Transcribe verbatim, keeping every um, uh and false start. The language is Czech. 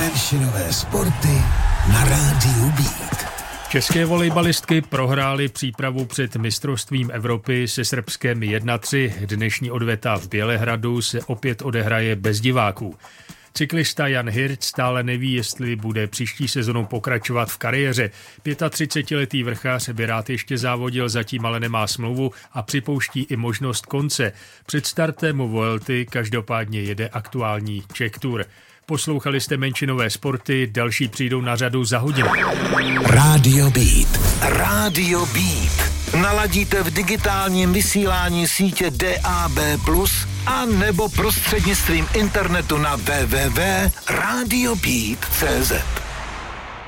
Menšinové sporty na rádiu Beat. České volejbalistky prohrály přípravu před mistrovstvím Evropy se Srbskem jedna tři. Dnešní odveta v Bělehradu se opět odehraje bez diváků. Cyklista Jan Hirt stále neví, jestli bude příští sezonu pokračovat v kariéře. třicetiletý vrchař by rád ještě závodil, zatím ale nemá smlouvu a připouští i možnost konce. Před startem Vuelty každopádně jede aktuální Czech Tour. Poslouchali jste Menšinové sporty, další přijdou na řadu za hodinu. Rádio Beat. Rádio Beat. Naladíte v digitálním vysílání sítě D A B plus, a nebo prostřednictvím internetu na w w w tečka radio beat tečka c z.